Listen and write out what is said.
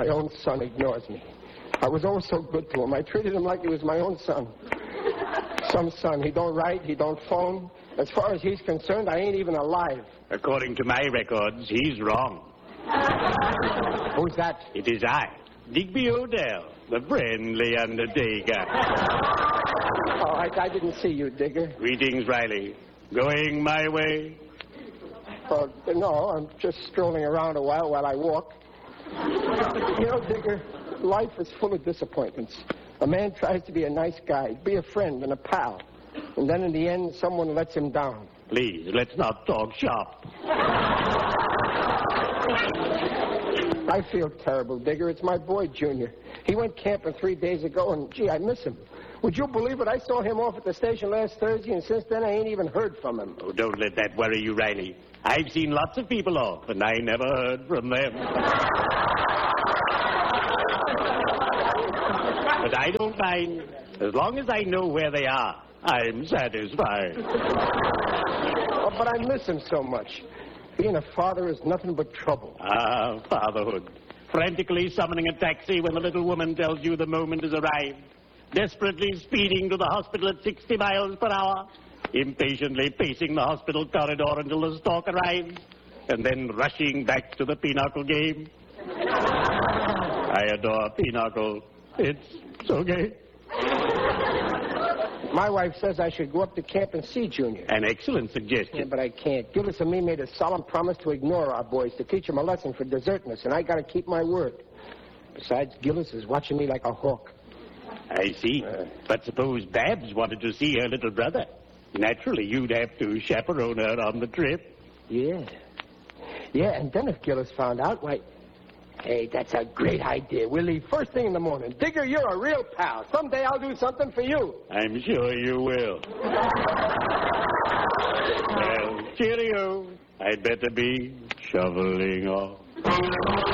My own son ignores me. I was always so good to him. I treated him like he was my own son. Some son. He don't write. He don't phone. As far as he's concerned, I ain't even alive. According to my records, he's wrong. Who's that? It is I, Digby Odell, the friendly undertaker. Oh, I didn't see you, Digger. Greetings, Riley. Going my way? No, I'm just strolling around a while I walk. You know, Digger, life is full of disappointments. A man tries to be a nice guy, be a friend and a pal. And then in the end, someone lets him down. Please, let's not talk shop. I feel terrible, Digger. It's my boy, Junior. He went camping 3 days ago, and, gee, I miss him. Would you believe it? I saw him off at the station last Thursday, and since then I ain't even heard from him. Oh, don't let that worry you, Riley. I've seen lots of people off, and I never heard from them. But I don't mind. As long as I know where they are, I'm satisfied. Oh, but I miss him so much. Being a father is nothing but trouble. Ah, fatherhood. Frantically summoning a taxi when the little woman tells you the moment has arrived. Desperately speeding to the hospital at 60 miles per hour. Impatiently pacing the hospital corridor until the stork arrives. And then rushing back to the pinochle game. I adore pinochle. It's so gay. My wife says I should go up to camp and see Junior. An excellent suggestion. Yeah, but I can't. Gillis and me made a solemn promise to ignore our boys, to teach them a lesson for desertness, and I got to keep my word. Besides, Gillis is watching me like a hawk. I see. But suppose Babs wanted to see her little brother. Naturally, you'd have to chaperone her on the trip. Yeah. Yeah, and then if Gillis found out, why... Hey, that's a great idea. We'll leave first thing in the morning. Digger, you're a real pal. Someday I'll do something for you. I'm sure you will. Well, cheerio. I'd better be shoveling off.